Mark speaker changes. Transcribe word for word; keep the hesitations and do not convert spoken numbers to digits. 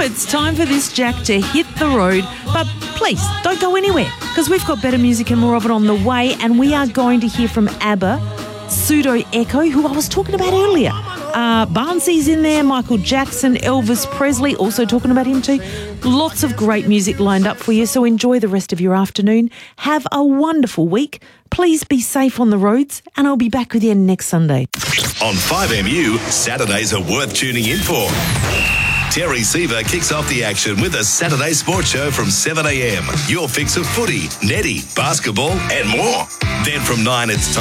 Speaker 1: it's time for this Jack to hit the road. But please, don't go anywhere, because we've got better music and more of it on the way, and we are going to hear from ABBA, Pseudo Echo, who I was talking about earlier. Uh, Barnsy's in there, Michael Jackson, Elvis Presley, also talking about him too. Lots of great music lined up for you, so enjoy the rest of your afternoon. Have a wonderful week. Please be safe on the roads, and I'll be back with you next Sunday.
Speaker 2: On five M U, Saturdays are worth tuning in for. Terry Seaver kicks off the action with a Saturday sports show from seven a.m. Your fix of footy, netty, basketball and more. Then from nine, it's time